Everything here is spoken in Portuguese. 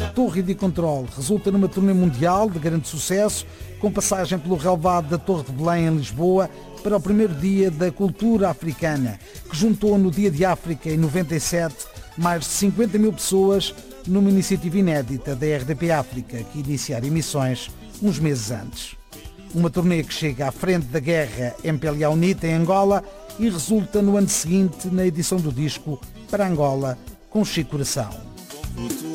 Torre de Controle resulta numa turnê mundial de grande sucesso, com passagem pelo relvado da Torre de Belém em Lisboa para o primeiro dia da cultura africana, que juntou no Dia de África em 97 mais de 50 mil pessoas numa iniciativa inédita da RDP África, que iniciara emissões uns meses antes. Uma turnê que chega à frente da guerra MPLA UNITA em Angola e resulta no ano seguinte na edição do disco para Angola com Chico Coração.